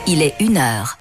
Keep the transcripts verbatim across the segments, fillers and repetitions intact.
il est une heure.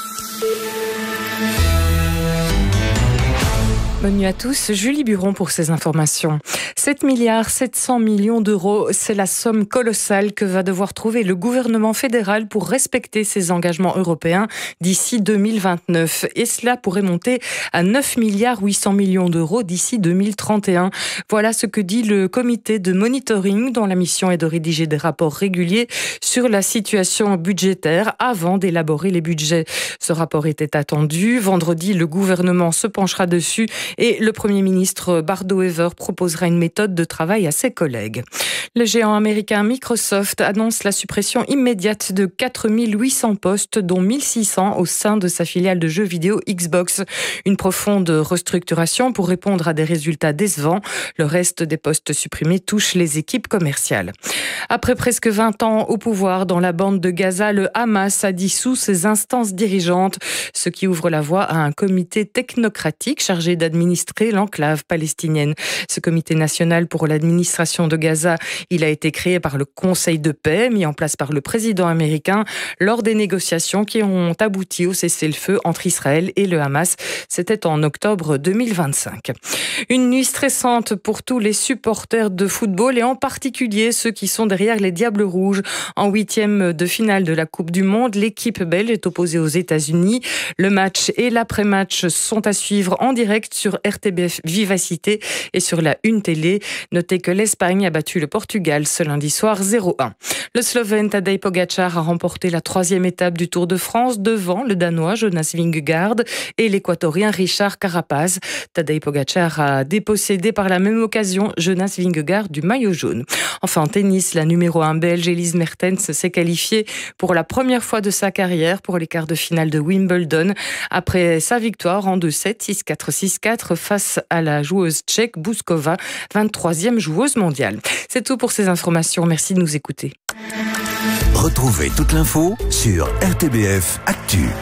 Bonne nuit à tous, Julie Buron pour ces informations. sept milliards sept cents millions d'euros, c'est la somme colossale que va devoir trouver le gouvernement fédéral pour respecter ses engagements européens d'ici deux mille vingt-neuf. Et cela pourrait monter à neuf milliards huit cents millions d'euros d'ici deux mille trente et un. Voilà ce que dit le comité de monitoring dont la mission est de rédiger des rapports réguliers sur la situation budgétaire avant d'élaborer les budgets. Ce rapport était attendu. Vendredi, le gouvernement se penchera dessus et le Premier ministre Bardo-Wever proposera une méthode de travail à ses collègues. Le géant américain Microsoft annonce la suppression immédiate de quatre mille huit cents postes, dont mille six cents au sein de sa filiale de jeux vidéo Xbox. Une profonde restructuration pour répondre à des résultats décevants. Le reste des postes supprimés touche les équipes commerciales. Après presque vingt ans au pouvoir dans la bande de Gaza, le Hamas a dissous ses instances dirigeantes, ce qui ouvre la voie à un comité technocratique chargé d'administrer l'enclave palestinienne. Ce comité national pour l'administration de Gaza, il a été créé par le Conseil de paix, mis en place par le président américain lors des négociations qui ont abouti au cessez-le-feu entre Israël et le Hamas. C'était en octobre deux mille vingt-cinq. Une nuit stressante pour tous les supporters de football et en particulier ceux qui sont derrière les Diables Rouges. En huitième de finale de la Coupe du Monde, l'équipe belge est opposée aux États-Unis. Le match et l'après-match sont à suivre en direct sur R T B F Vivacité et sur la Une Télé. Notez que l'Espagne a battu le Portugal ce lundi soir zéro un. Le Slovène Tadej Pogačar a remporté la troisième étape du Tour de France devant le Danois Jonas Vingegaard et l'Équatorien Richard Carapaz. Tadej Pogačar a dépossédé par la même occasion Jonas Vingegaard du maillot jaune. Enfin en tennis, la numéro un belge Elise Mertens s'est qualifiée pour la première fois de sa carrière pour les quarts de finale de Wimbledon après sa victoire en deux sept, six quatre, six quatre face à la joueuse tchèque Bouskova, vingt-troisième joueuse mondiale. C'est tout pour ces informations. Merci de nous écouter. Retrouvez toute l'info sur R T B F Actu.